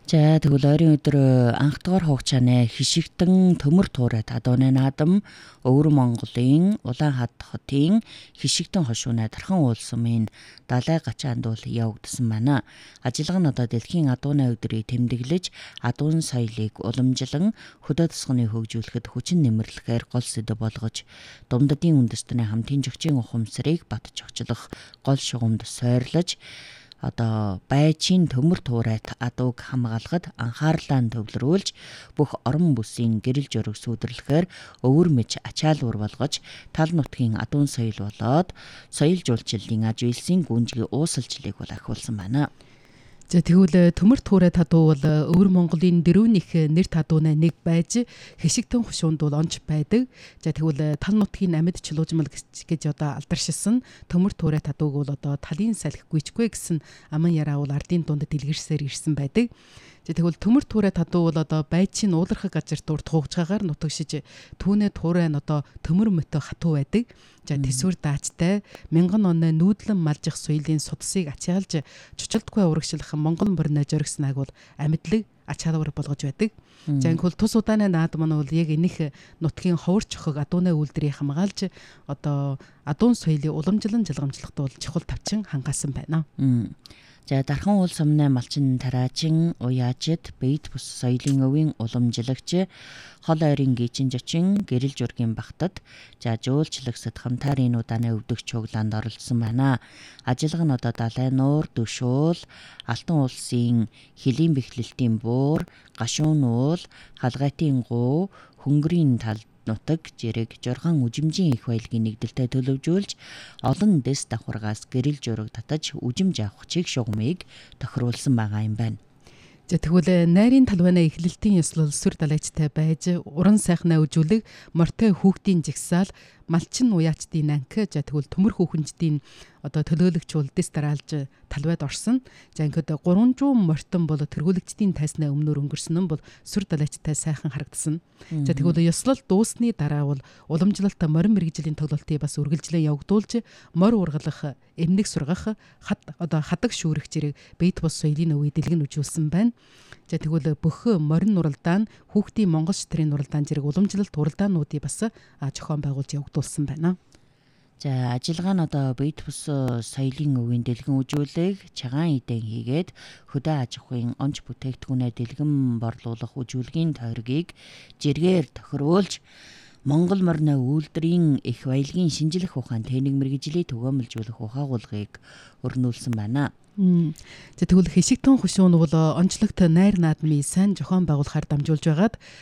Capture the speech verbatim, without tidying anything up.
За тэгвэл ойрын өдөр анх дугаар хугацааны хишигтэн төмөр туурай тадууны наадам Өвөр Монголын Улаанхад хотын хишигтэн хошууны дархан уулсмын далай гачаанд бол явагдсан байна. Ажиллага нь одоо дэлхийн адууны өдрийг тэмдэглэж адуун соёлыг уламжлан хөдөө тосгоны хөгжүүлэхэд хүчин нэмэрлэхээр гол сэдэв болгож Думдадын үндэстний хамтын жогчийн ухамсарыг бат жогчлох гол шугамд сойрлож одоо байчийн төмөр туурайт адууг хамгаалахад анхаарлаа төвлөрүүлж бүх орон бүсийн гэрэл жураг сүйдэрлэхээр өвөр мэж ачаалуур болгож тал нутгийн адуун соёл болоод соёл жуулчлалын аж үйлсийн гүнжгийн уусалчлалыг бол ахиулсан байна. За тэгвэл төмөр туурай тадуу бол Өвөр Монголын дөрөвнийх нэр тадууны нэг байж хишигтэн хушуунд бол онц байдаг. За тэгвэл тал нутгийн амьд чулуужмал гэж одоо алдаршилсан төмөр туурай тадууг бол одоо талын салхи гүйчгүй гэсэн аман яраа бол ардын дунд дэлгэрсээр ирсэн байдаг. За тэгвэл төмөр туурай тадуу бол одоо байчийн уулархаг газар дурд хугацаагаар нутагшиж түүнээ туурай нь одоо төмөр мөтө хатуу байдаг. За тэсвэр даачтай мянган оны нүүдлэн малжих соёлын судсыг ачаалж чучилдгүй урагшлах Монгол морины жоригснаг бол амьдлаг ачаалуур болгож байдаг. За инхүүл тус удааны наадам нь бол яг энэх нутгийн ховор чохог адууны үйлдвэрийг хамгаалж одоо адуун соёлын уламжлан жилгамжлахад бол чухал тавчин хангаасан байна. За дархан уул сумны малчин тараажин уяажид бейт бус соёлын өвийн уламжлагч хол ойрын гичин жочин гэрэл жургийн багтад за жуулчлагсад хамтарын удааны өвдөх чуглаанд оролцсон байна. Ажиллага нь одоо далай нуур, дөшөөл, алтан улсын хөлийн бэхлэлтийн буур, гашуун уул, халгайтын гуу, хөнгөрийн тал нутаг жирэг жургаан үжимжийн их баялагын нэгдэлтэй төлөвжүүлж олон дэс давхаргаас гэрэл жураг татаж үжимж авах чиг шугамыг тохируулсан байгаа юм байна. За тэгвэл найрын талбайны эхлэлтийн ёслол сүр далайчтай байж уран сайхнаа үжүүлэг мортой хүүхдийн жигсаал малчин уяачдын анхи за тэгвэл төмөр хүүхэнчдийн одоо төлөөлөгч бол дэс дараалж талбайд орсон. За ингээд гурван жуу мортон бол тэргүүлэгчдийн тайснаа өмнөр өнгөрсөн нь бол сүр далайчтай сайхан харагдсан. За тэгвэл ёслол дуусны дараа бол уламжлалт морин мэрэгжлийн тоглолтыг бас үргэлжлэн явагдуулж морь ургалах, эмнэг сургах, хад одоо хадаг шүүрэх зэрэг бейт бус соёлын өвийг дэлгэн үжүүлсэн байна. За тэгвэл бүх морин нуралдаан, хүүхдийн монгол шитрийн нуралдаан зэрэг уламжлалт уралдаануудыг бас зохион байгуулж явагдуулсан байна. За ажиллагаа нь одоо бейт бус соёлын өвийн дэлгэн үжүүлэг чагаан эдэн хийгээд хөдөө аж ахуйн онц бүтээгдэхүүнээ дэлгэн борлуулах үжүүлгийн тойргийг жиргээр тохируулж Монгол морины үйлдвэрийн их баялагын шинжлэх ухаан техник мэргэжлийг түгээмэлжүүлэх ухаагуулгыг өрнүүлсэн байна. За тэгвэл хишигтэн хушуун бол онцлогт найр наадмын сайн зохион байгуулахаар дамжуулж байгаад